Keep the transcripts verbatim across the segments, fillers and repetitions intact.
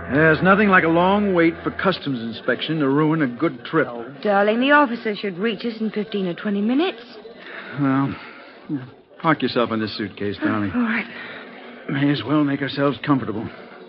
There's nothing like a long wait for customs inspection to ruin a good trip. Oh, darling, the officer should reach us in fifteen or twenty minutes. Well, park yourself in this suitcase, darling. All right. May as well make ourselves comfortable.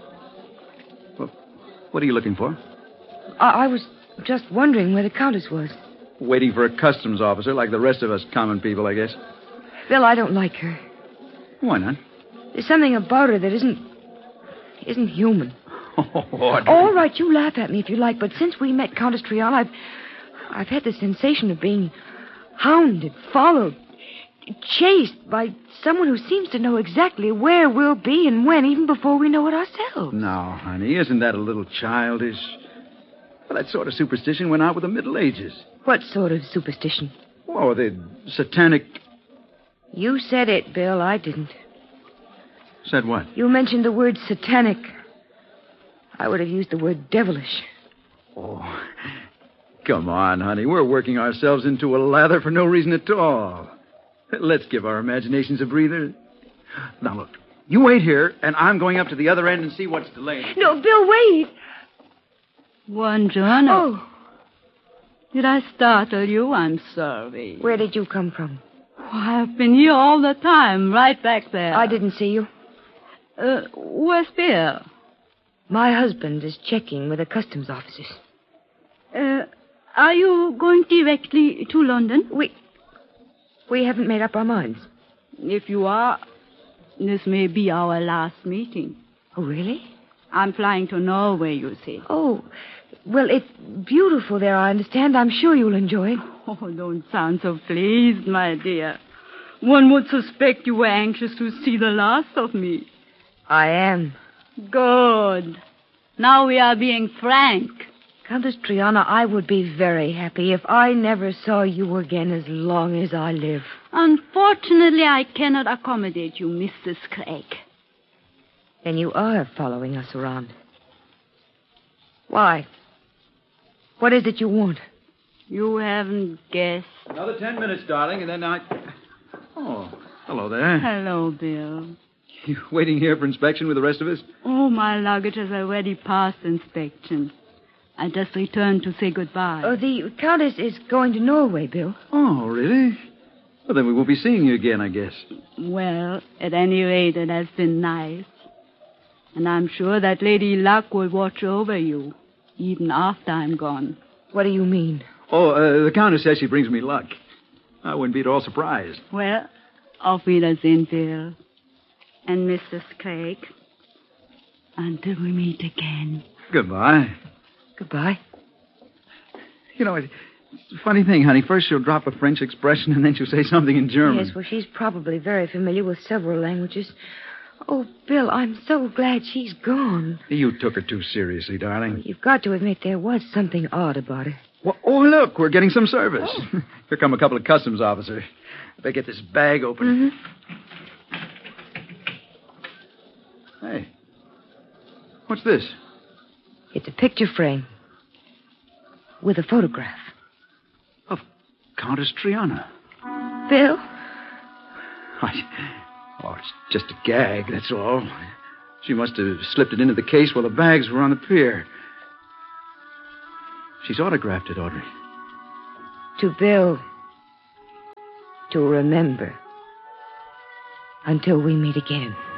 Well, what are you looking for? I, I was just wondering where the Countess was. Waiting for a customs officer like the rest of us common people, I guess. Bill, I don't like her. Why not? There's something about her that isn't... isn't human. Oh, Audrey. All right, you laugh at me if you like, but since we met Countess Triana, I've... I've had the sensation of being hounded, followed, chased by someone who seems to know exactly where we'll be and when, even before we know it ourselves. No, honey, isn't that a little childish? Well, that sort of superstition went out with the Middle Ages. What sort of superstition? Oh, the satanic... You said it, Bill. I didn't. Said what? You mentioned the word satanic. I would have used the word devilish. Oh, come on, honey. We're working ourselves into a lather for no reason at all. Let's give our imaginations a breather. Now, look. You wait here, and I'm going up to the other end and see what's delayed. No, Bill, wait. Buongiorno. Oh. Did I startle you? I'm sorry. Where did you come from? Oh, I've been here all the time, right back there. I didn't see you. Uh, where's Bill? My husband is checking with the customs officers. Uh, are you going directly to London? We... We haven't made up our minds. If you are, this may be our last meeting. Oh, really? I'm flying to Norway, you see. Oh, well, it's beautiful there, I understand. I'm sure you'll enjoy it. Oh, don't sound so pleased, my dear. One would suspect you were anxious to see the last of me. I am. Good. Now we are being frank. Countess Triana, I would be very happy if I never saw you again as long as I live. Unfortunately, I cannot accommodate you, Missus Craig. Then you are following us around. Why? What is it you want? You haven't guessed. Another ten minutes, darling, and then I... Oh, hello there. Hello, Bill. You waiting here for inspection with the rest of us? Oh, my luggage has already passed inspection. I just returned to say goodbye. Oh, the Countess is going to Norway, Bill. Oh, really? Well, then we won't be seeing you again, I guess. Well, at any rate, it has been nice. And I'm sure that Lady Luck will watch over you, even after I'm gone. What do you mean? Oh, uh, the Countess says she brings me luck. I wouldn't be at all surprised. Well, auf Wiedersehen, Bill. And Missus Craig, until we meet again. Goodbye. Goodbye. You know, it's a funny thing, honey. First she'll drop a French expression, and then she'll say something in German. Yes, well, she's probably very familiar with several languages. Oh, Bill, I'm so glad she's gone. You took her too seriously, darling. You've got to admit there was something odd about her. Well, oh, look, we're getting some service. Oh. Here come a couple of customs officers. I better get this bag open. Mm-hmm. Hey, what's this? It's a picture frame with a photograph. Of Countess Triana. Bill? I, oh, it's just a gag, that's all. She must have slipped it into the case while the bags were on the pier. She's autographed it, Audrey. To Bill. To remember. Until we meet again.